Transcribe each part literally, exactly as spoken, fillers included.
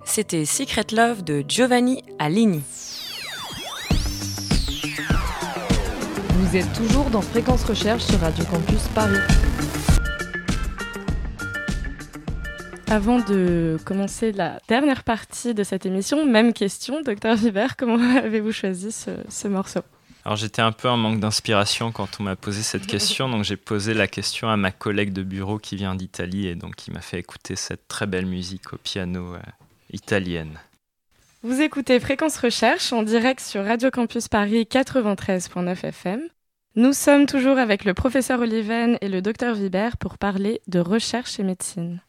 C'était Secret Love de Giovanni Aligni. Vous êtes toujours dans Fréquence Recherche sur Radio Campus Paris. Avant de commencer la dernière partie de cette émission, même question, docteur Vibert, comment avez-vous choisi ce, ce morceau ? Alors j'étais un peu en manque d'inspiration quand on m'a posé cette question, donc j'ai posé la question à ma collègue de bureau qui vient d'Italie et donc qui m'a fait écouter cette très belle musique au piano euh, italienne. Vous écoutez Fréquence Recherche en direct sur Radio Campus Paris quatre-vingt-treize virgule neuf F M. Nous sommes toujours avec le professeur Oliven et le docteur Vibert pour parler de recherche et médecine.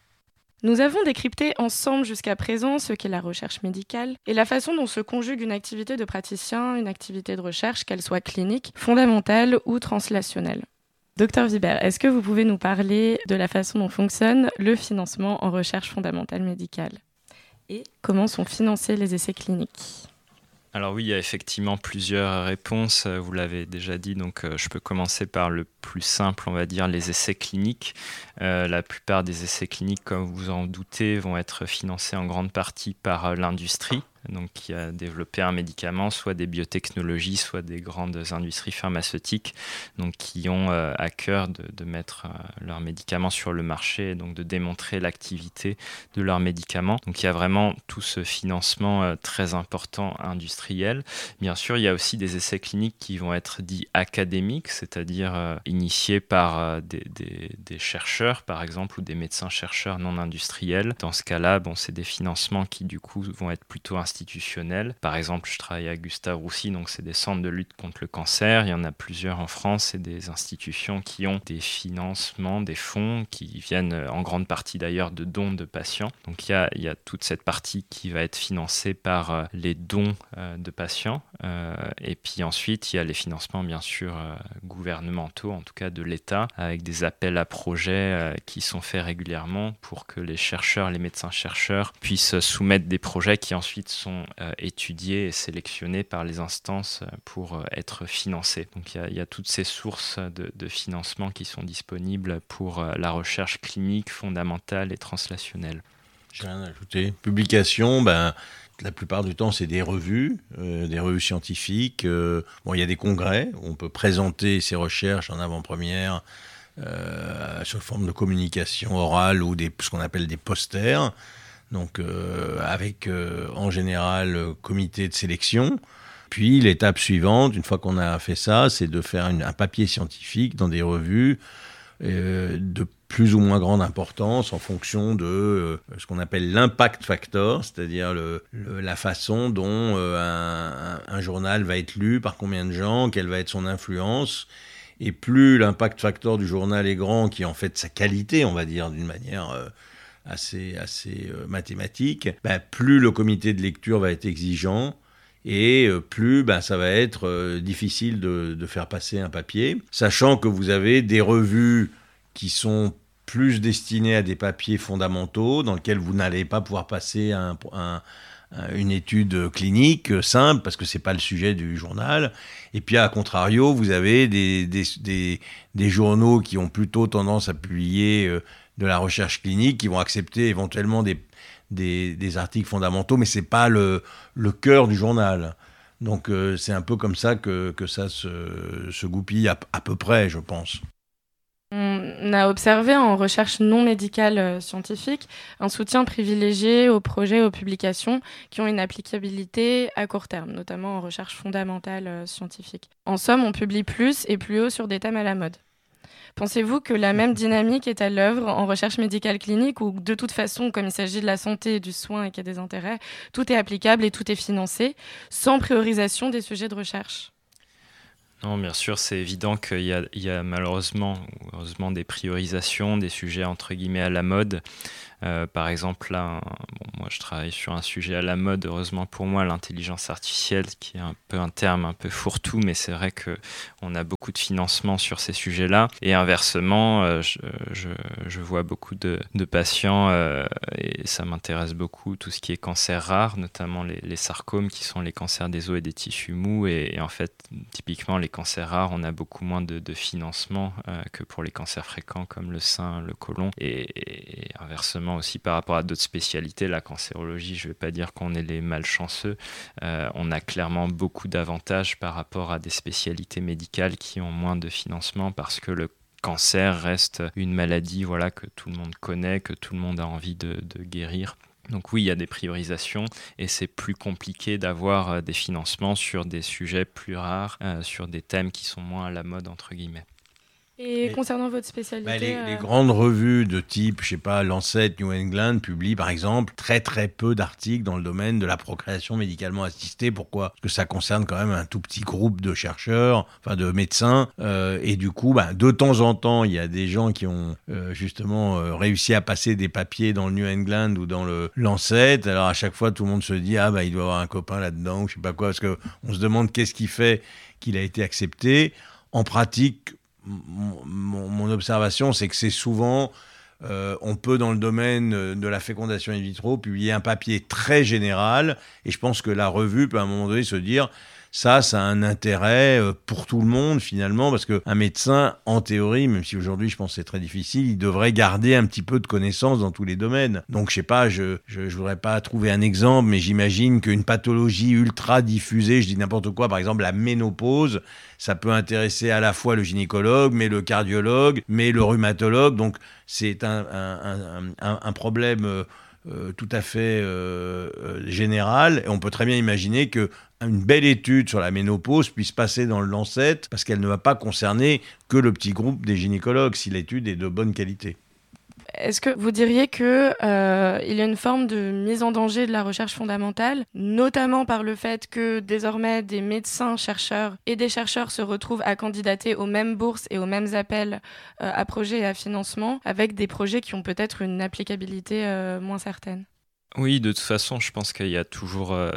Nous avons décrypté ensemble jusqu'à présent ce qu'est la recherche médicale et la façon dont se conjugue une activité de praticien, une activité de recherche, qu'elle soit clinique, fondamentale ou translationnelle. Docteur Vibert, est-ce que vous pouvez nous parler de la façon dont fonctionne le financement en recherche fondamentale médicale et comment sont financés les essais cliniques ? Alors oui, il y a effectivement plusieurs réponses, vous l'avez déjà dit, donc euh, je peux commencer par le plus simple, on va dire, les essais cliniques. Euh, la plupart des essais cliniques, comme vous en doutez, vont être financés en grande partie par euh, l'industrie, donc qui a développé un médicament, soit des biotechnologies, soit des grandes industries pharmaceutiques, donc qui ont euh, à cœur de, de mettre euh, leurs médicaments sur le marché et donc de démontrer l'activité de leurs médicaments. Donc il y a vraiment tout ce financement euh, très important industriel. Bien sûr, il y a aussi des essais cliniques qui vont être dits académiques, c'est-à-dire euh, initiés par euh, des, des, des chercheurs, par exemple, ou des médecins-chercheurs non industriels. Dans ce cas-là, bon, c'est des financements qui, du coup, vont être plutôt institutionnels. Par exemple, je travaille à Gustave Roussy, donc c'est des centres de lutte contre le cancer. Il y en a plusieurs en France. C'est des institutions qui ont des financements, des fonds qui viennent en grande partie d'ailleurs de dons de patients. Donc il y a, il y a toute cette partie qui va être financée par euh, les dons euh, de patients. Euh, et puis ensuite, il y a les financements, bien sûr, euh, gouvernementaux, en tout cas de l'État, avec des appels à projets euh, qui sont faits régulièrement pour que les chercheurs, les médecins-chercheurs puissent soumettre des projets qui ensuite sont euh, étudiés et sélectionnés par les instances pour euh, être financés. Donc il y a, il y a toutes ces sources de, de financement qui sont disponibles pour euh, la recherche clinique, fondamentale et translationnelle. J'ai rien à ajouter. Publication, ben, la plupart du temps, c'est des revues, euh, des revues scientifiques. Euh, bon, il y a des congrès où on peut présenter ses recherches en avant-première euh, sous forme de communication orale ou des, ce qu'on appelle des posters. Donc, euh, avec euh, en général le comité de sélection. Puis, l'étape suivante, une fois qu'on a fait ça, c'est de faire une, un papier scientifique dans des revues euh, de plus ou moins grande importance en fonction de euh, ce qu'on appelle l'impact factor, c'est-à-dire le, le, la façon dont euh, un, un, un journal va être lu, par combien de gens, quelle va être son influence. Et plus l'impact factor du journal est grand, qui est en fait sa qualité, on va dire, d'une manière euh, assez, assez euh, mathématique, bah, plus le comité de lecture va être exigeant et euh, plus bah, ça va être euh, difficile de, de faire passer un papier, sachant que vous avez des revues qui sont plus destinées à des papiers fondamentaux dans lesquels vous n'allez pas pouvoir passer un, un, une étude clinique simple parce que c'est pas le sujet du journal. Et puis à contrario, vous avez des, des, des, des journaux qui ont plutôt tendance à publier euh, de la recherche clinique, qui vont accepter éventuellement des, des, des articles fondamentaux, mais c'est pas le, le cœur du journal. Donc euh, c'est un peu comme ça que, que ça se, se goupille à, à peu près, je pense. On a observé en recherche non médicale euh, scientifique un soutien privilégié aux projets, aux publications qui ont une applicabilité à court terme, notamment en recherche fondamentale euh, scientifique. En somme, on publie plus et plus haut sur des thèmes à la mode. Pensez-vous que la même dynamique est à l'œuvre en recherche médicale clinique ou de toute façon, comme il s'agit de la santé et du soin et qu'il y a des intérêts, tout est applicable et tout est financé sans priorisation des sujets de recherche ? Non, bien sûr, c'est évident qu'il y a, il y a malheureusement, heureusement des priorisations, des sujets entre guillemets à la mode. Euh, par exemple, là, bon, moi je travaille sur un sujet à la mode, heureusement pour moi, l'intelligence artificielle, qui est un peu un terme un peu fourre-tout, mais c'est vrai qu'on a beaucoup de financement sur ces sujets-là. Et inversement, euh, je, je, je vois beaucoup de, de patients, euh, et ça m'intéresse beaucoup, tout ce qui est cancer rare, notamment les, les sarcomes, qui sont les cancers des os et des tissus mous. Et, et en fait, typiquement, les cancers rares, on a beaucoup moins de, de financement euh, que pour les cancers fréquents, comme le sein, le côlon. Et, et inversement, effectivement aussi par rapport à d'autres spécialités, la cancérologie, je ne vais pas dire qu'on est les malchanceux, euh, on a clairement beaucoup d'avantages par rapport à des spécialités médicales qui ont moins de financement parce que le cancer reste une maladie voilà, que tout le monde connaît, que tout le monde a envie de, de guérir. Donc oui, il y a des priorisations et c'est plus compliqué d'avoir des financements sur des sujets plus rares, euh, sur des thèmes qui sont moins à la mode, entre guillemets. Et Mais, concernant votre spécialité bah les, euh... les grandes revues de type, je sais pas, Lancet, New England publient par exemple très très peu d'articles dans le domaine de la procréation médicalement assistée. Pourquoi ? Parce que ça concerne quand même un tout petit groupe de chercheurs, enfin de médecins, euh, et du coup, bah, de temps en temps, il y a des gens qui ont euh, justement euh, réussi à passer des papiers dans le New England ou dans le Lancet. Alors à chaque fois, tout le monde se dit ah bah il doit avoir un copain là-dedans ou je sais pas quoi, parce que on se demande qu'est-ce qui fait qu'il a été accepté. En pratique, Mon, mon, mon observation, c'est que c'est souvent, euh, on peut dans le domaine de la fécondation in vitro publier un papier très général, et je pense que la revue peut à un moment donné se dire, ça, ça a un intérêt pour tout le monde finalement, parce qu'un médecin, en théorie, même si aujourd'hui je pense que c'est très difficile, il devrait garder un petit peu de connaissances dans tous les domaines. Donc je sais pas, je je, je voudrais pas trouver un exemple, mais j'imagine qu'une pathologie ultra diffusée, je dis n'importe quoi, par exemple la ménopause, ça peut intéresser à la fois le gynécologue, mais le cardiologue, mais le rhumatologue. Donc c'est un un un, un, un problème euh, euh, tout à fait euh, euh, général, et on peut très bien imaginer que une belle étude sur la ménopause puisse passer dans le Lancet parce qu'elle ne va pas concerner que le petit groupe des gynécologues si l'étude est de bonne qualité. Est-ce que vous diriez qu'il euh, y a une forme de mise en danger de la recherche fondamentale, notamment par le fait que désormais des médecins chercheurs et des chercheurs se retrouvent à candidater aux mêmes bourses et aux mêmes appels euh, à projets et à financement, avec des projets qui ont peut-être une applicabilité euh, moins certaine ? Oui, de toute façon, je pense qu'il y a toujours, euh,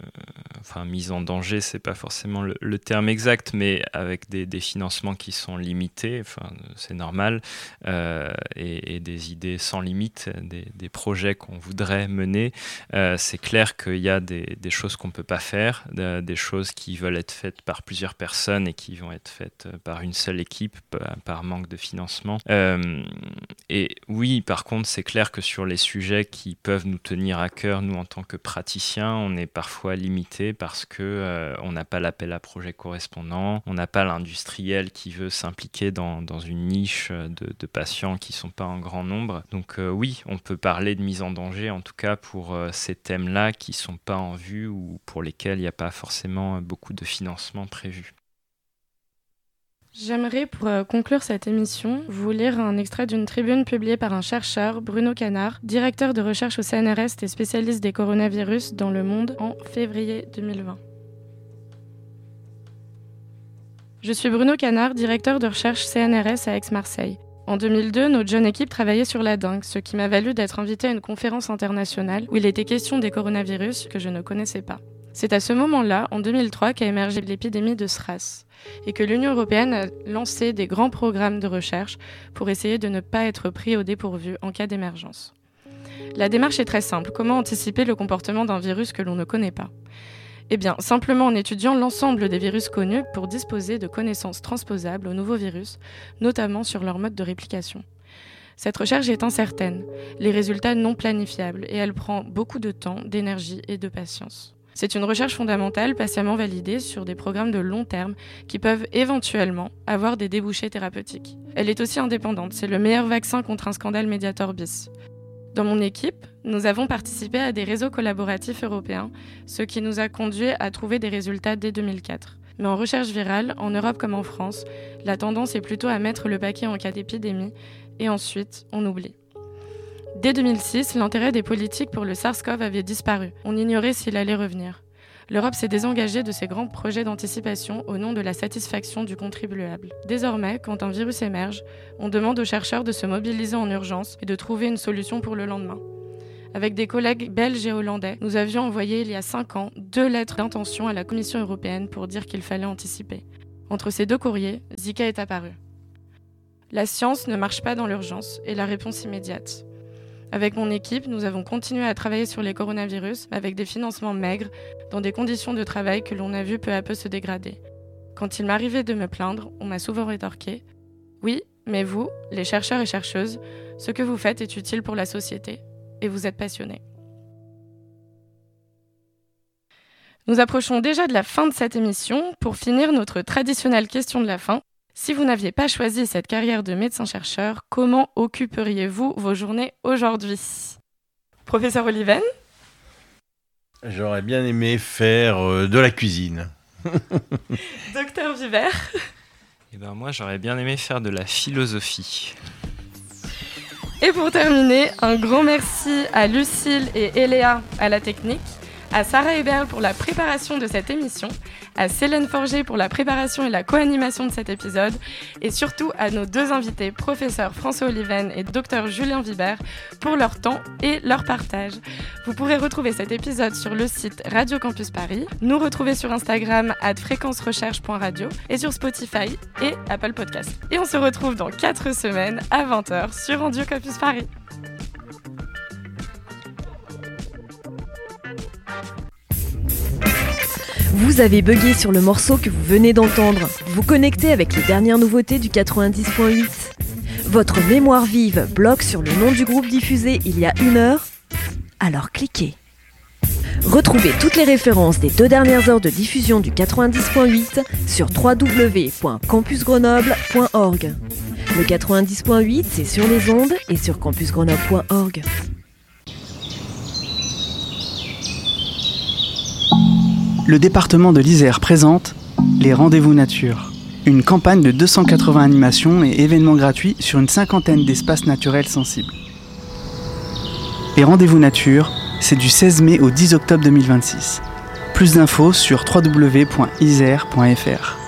enfin, mise en danger, c'est pas forcément le, le terme exact, mais avec des, des financements qui sont limités, enfin, c'est normal, euh, et, et des idées sans limite, des, des projets qu'on voudrait mener, euh, c'est clair qu'il y a des, des choses qu'on peut pas faire, de, des choses qui veulent être faites par plusieurs personnes et qui vont être faites par une seule équipe, par, par manque de financement. Euh, et oui, par contre, c'est clair que sur les sujets qui peuvent nous tenir à cœur, nous en tant que praticiens, on est parfois limité parce que euh, on n'a pas l'appel à projet correspondant, on n'a pas l'industriel qui veut s'impliquer dans, dans une niche de, de patients qui ne sont pas en grand nombre. Donc euh, oui, on peut parler de mise en danger, en tout cas pour euh, ces thèmes-là qui ne sont pas en vue ou pour lesquels il n'y a pas forcément beaucoup de financement prévu. J'aimerais, pour euh, conclure cette émission, vous lire un extrait d'une tribune publiée par un chercheur, Bruno Canard, directeur de recherche au C N R S et spécialiste des coronavirus dans Le Monde en février deux mille vingt. Je suis Bruno Canard, directeur de recherche C N R S à Aix-Marseille. En deux mille deux, notre jeune équipe travaillait sur la dengue, ce qui m'a valu d'être invitée à une conférence internationale où il était question des coronavirus que je ne connaissais pas. C'est à ce moment-là, en deux mille trois, qu'a émergé l'épidémie de SRAS et que l'Union européenne a lancé des grands programmes de recherche pour essayer de ne pas être pris au dépourvu en cas d'émergence. La démarche est très simple. Comment anticiper le comportement d'un virus que l'on ne connaît pas ? Eh bien, simplement en étudiant l'ensemble des virus connus pour disposer de connaissances transposables aux nouveaux virus, notamment sur leur mode de réplication. Cette recherche est incertaine, les résultats non planifiables, et elle prend beaucoup de temps, d'énergie et de patience. C'est une recherche fondamentale patiemment validée sur des programmes de long terme qui peuvent éventuellement avoir des débouchés thérapeutiques. Elle est aussi indépendante, c'est le meilleur vaccin contre un scandale Mediator bis. Dans mon équipe, nous avons participé à des réseaux collaboratifs européens, ce qui nous a conduit à trouver des résultats dès deux mille quatre. Mais en recherche virale, en Europe comme en France, la tendance est plutôt à mettre le paquet en cas d'épidémie, et ensuite, on oublie. Dès deux mille six, l'intérêt des politiques pour le SARS-CoV avait disparu. On ignorait s'il allait revenir. L'Europe s'est désengagée de ses grands projets d'anticipation au nom de la satisfaction du contribuable. Désormais, quand un virus émerge, on demande aux chercheurs de se mobiliser en urgence et de trouver une solution pour le lendemain. Avec des collègues belges et hollandais, nous avions envoyé il y a cinq ans deux lettres d'intention à la Commission européenne pour dire qu'il fallait anticiper. Entre ces deux courriers, Zika est apparu. La science ne marche pas dans l'urgence et la réponse immédiate. Avec mon équipe, nous avons continué à travailler sur les coronavirus avec des financements maigres, dans des conditions de travail que l'on a vu peu à peu se dégrader. Quand il m'arrivait de me plaindre, on m'a souvent rétorqué « Oui, mais vous, les chercheurs et chercheuses, Ce que vous faites est utile pour la société et vous êtes passionné. Nous approchons déjà de la fin de cette émission. Pour finir, notre traditionnelle question de la fin. Si vous n'aviez pas choisi cette carrière de médecin-chercheur, comment occuperiez-vous vos journées aujourd'hui ? Professeur Oliven ? J'aurais bien aimé faire euh, de la cuisine. Docteur Vibert ? Eh ben moi, j'aurais bien aimé faire de la philosophie. Et pour terminer, un grand merci à Lucille et Eléa à la technique, à Sarah Hébert pour la préparation de cette émission, à Célène Forger pour la préparation et la co-animation de cet épisode, et surtout à nos deux invités, professeur François Oliven et docteur Julien Vibert, pour leur temps et leur partage. Vous pourrez retrouver cet épisode sur le site Radio Campus Paris, nous retrouver sur Instagram arobase fréquence recherche point radio et sur Spotify et Apple Podcast. Et on se retrouve dans quatre semaines à vingt heures sur Radio Campus Paris. Vous avez bugué sur le morceau que vous venez d'entendre. Vous connectez avec les dernières nouveautés du quatre-vingt-dix point huit. Votre mémoire vive bloque sur le nom du groupe diffusé il y a une heure. Alors cliquez. Retrouvez toutes les références des deux dernières heures de diffusion du quatre-vingt-dix point huit sur w w w point campus grenoble point org. Le quatre-vingt-dix point huit, c'est sur les ondes et sur campus grenoble point org. Le département de l'Isère présente les Rendez-vous Nature, une campagne de deux cent quatre-vingts animations et événements gratuits sur une cinquantaine d'espaces naturels sensibles. Les Rendez-vous Nature, c'est du seize mai au dix octobre deux mille vingt-six. Plus d'infos sur w w w point isère point f r.